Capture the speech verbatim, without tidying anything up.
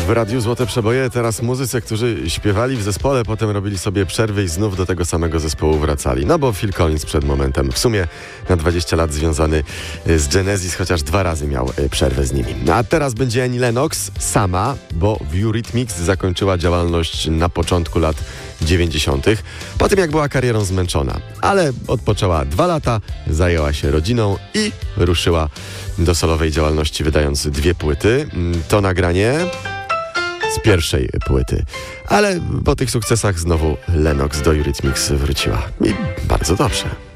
W Radiu Złote Przeboje teraz muzycy, którzy śpiewali w zespole, potem robili sobie przerwy i znów do tego samego zespołu wracali. No bo Phil Collins przed momentem w sumie na dwadzieścia lat związany z Genesis, chociaż dwa razy miał przerwę z nimi. A teraz będzie Annie Lennox sama, bo w Eurythmics zakończyła działalność na początku lat dziewięćdziesiątych. Po tym jak była karierą zmęczona, ale odpoczęła dwa lata, zajęła się rodziną i ruszyła do solowej działalności, wydając dwie płyty. To nagranie z pierwszej płyty. Ale po tych sukcesach znowu Lennox do Eurythmics wróciła. I bardzo dobrze.